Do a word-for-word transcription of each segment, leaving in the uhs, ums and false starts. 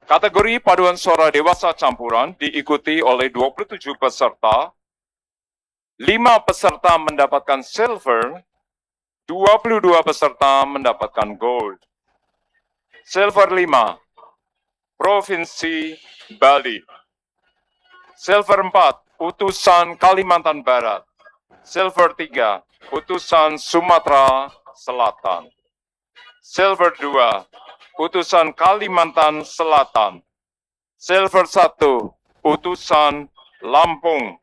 Kategori paduan suara dewasa campuran diikuti oleh dua puluh tujuh peserta. lima peserta mendapatkan silver, dua puluh dua peserta mendapatkan gold. Silver lima, Provinsi Bali. Silver empat, Utusan Kalimantan Barat. Silver tiga, Utusan Sumatera Selatan. Silver dua, Utusan Kalimantan Selatan. Silver satu, Utusan Lampung.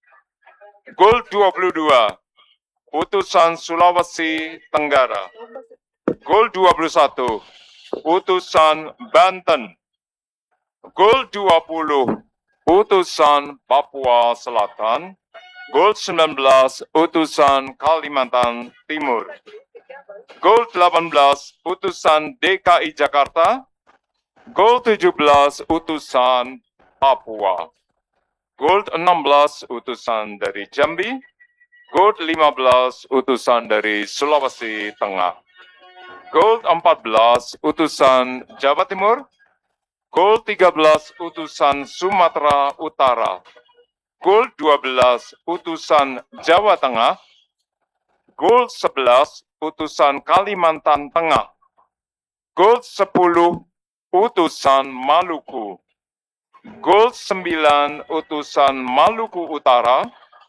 Gold dua puluh dua, Utusan Sulawesi Tenggara. Gold dua puluh satu, Utusan Banten. Gold dua puluh, Utusan Papua Selatan. Gold sembilan belas, Utusan Kalimantan Timur. Gold delapan belas, Utusan D K I Jakarta. Gold tujuh belas, Utusan Papua. Gold enam belas, Utusan dari Jambi. Gold lima belas, Utusan dari Sulawesi Tengah. Gold empat belas, Utusan Jawa Timur. Gold tiga belas, Utusan Sumatera Utara. Gold dua belas, Utusan Jawa Tengah. Gold sebelas, Utusan Kalimantan Tengah. Gold sepuluh, Utusan Maluku. Gold sembilan, Utusan Maluku Utara.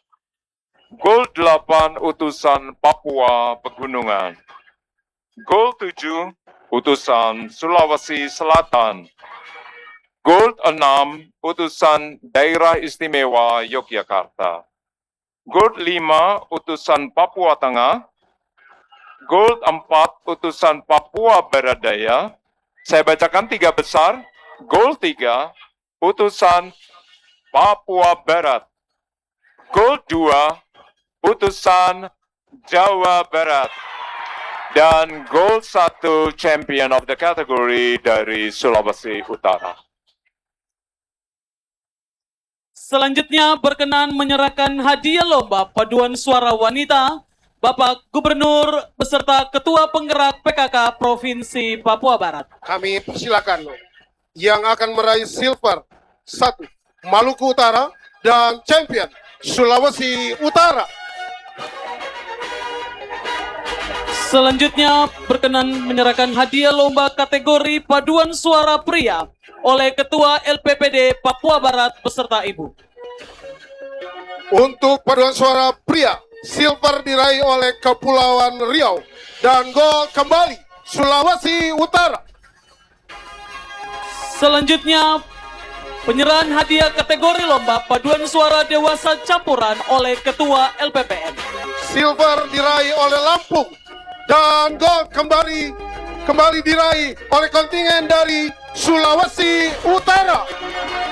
Gold delapan, Utusan Papua Pegunungan. Gold tujuh, Utusan Sulawesi Selatan. Gold enam, Utusan Daerah Istimewa Yogyakarta. Gold lima, Utusan Papua Tengah. Gold empat, Utusan Papua Barat Daya. Saya bacakan tiga besar. Gold tiga, Utusan Papua Barat. Gold dua, Utusan Jawa Barat. Dan gold satu, champion of the category dari Sulawesi Utara. Selanjutnya berkenan menyerahkan hadiah lomba paduan suara wanita Bapak Gubernur beserta Ketua Penggerak P K K Provinsi Papua Barat. Kami persilakan yang akan meraih silver satu Maluku Utara dan champion Sulawesi Utara. Selanjutnya berkenan menyerahkan hadiah lomba kategori paduan suara pria oleh Ketua L P P D Papua Barat beserta Ibu. Untuk paduan suara pria, silver diraih oleh Kepulauan Riau dan gold kembali Sulawesi Utara. Selanjutnya penyerahan hadiah kategori lomba paduan suara dewasa campuran oleh Ketua L P P N. Silver diraih oleh Lampung dan gold kembali kembali diraih oleh kontingen dari Sulawesi Utara.